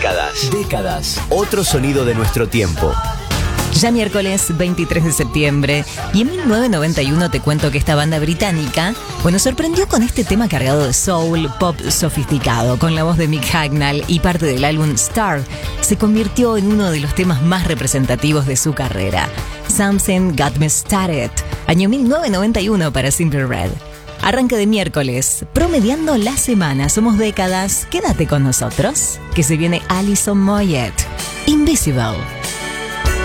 Décadas. Décadas. Otro sonido de nuestro tiempo. Ya miércoles 23 de septiembre, y en 1991 te cuento que esta banda británica, sorprendió con este tema cargado de soul, pop sofisticado, con la voz de Mick Hucknall y parte del álbum Star, se convirtió en uno de los temas más representativos de su carrera. Something Got Me Started, año 1991 para Simply Red. Arranque de miércoles, promediando la semana, somos décadas, quédate con nosotros, que se viene Alison Moyet, Invisible.